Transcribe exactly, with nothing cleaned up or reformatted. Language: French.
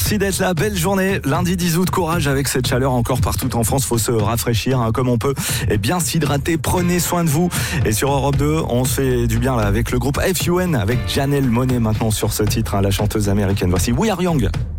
Merci d'être là, belle journée. Lundi dix août, courage avec cette chaleur encore partout en France. Faut se rafraîchir hein, comme on peut et bien s'hydrater. Prenez soin de vous. Et sur Europe deux, on se fait du bien là avec le groupe F U N, avec Janelle Monáe maintenant sur ce titre, hein, la chanteuse américaine. Voici We Are Young.